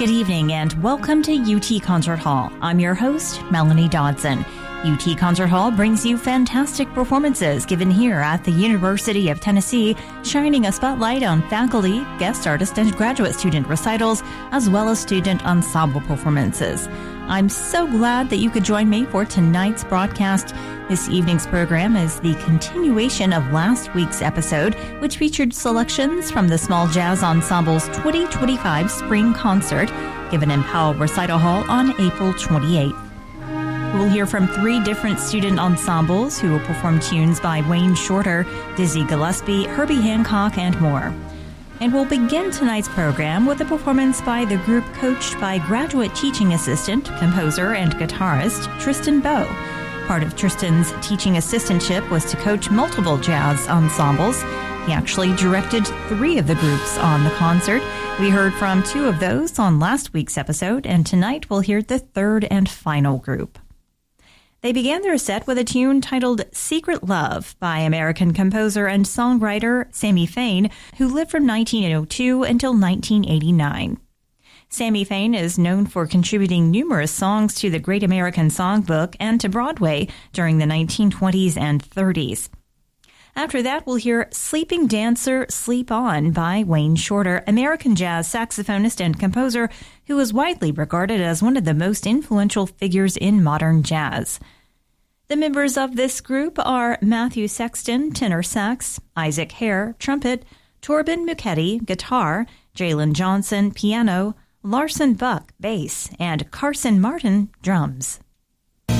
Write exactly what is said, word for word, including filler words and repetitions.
Good evening and welcome to U T Concert Hall. I'm your host, Melanie Dodson. U T Concert Hall brings you fantastic performances given here at the University of Tennessee, shining a spotlight on faculty, guest artist, and graduate student recitals, as well as student ensemble performances. I'm so glad that you could join me for tonight's broadcast. This evening's program is the continuation of last week's episode, which featured selections from the Small Jazz Ensemble's twenty twenty-five Spring Concert, given in Powell Recital Hall on April twenty-eighth. We'll hear from three different student ensembles who will perform tunes by Wayne Shorter, Dizzy Gillespie, Herbie Hancock, and more. And we'll begin tonight's program with a performance by the group coached by graduate teaching assistant, composer, and guitarist Tristan Bowe. Part of Tristan's teaching assistantship was to coach multiple jazz ensembles. He actually directed three of the groups on the concert. We heard from two of those on last week's episode, and tonight we'll hear the third and final group. They began their set with a tune titled Secret Love by American composer and songwriter Sammy Fain, who lived from nineteen oh two until nineteen eighty-nine. Sammy Fain is known for contributing numerous songs to the Great American Songbook and to Broadway during the nineteen twenties and thirties. After that, we'll hear Sleeping Dancer, Sleep On by Wayne Shorter, American jazz saxophonist and composer who is widely regarded as one of the most influential figures in modern jazz. The members of this group are Matthew Sexton, tenor sax, Isaac Hare, trumpet, Torben Muketti, guitar, Jalen Johnson, piano, Larson Buck, bass, and Carson Martin, drums.